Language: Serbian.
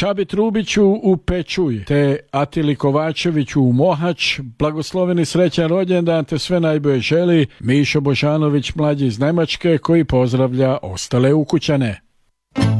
Šabi Trubiću u Pečuj, te Atili Kovačeviću u Mohač, blagosloveni srećan rođendan te sve najbolje želi Mišo Božanović mlađi iz Nemačke koji pozdravlja ostale ukućane.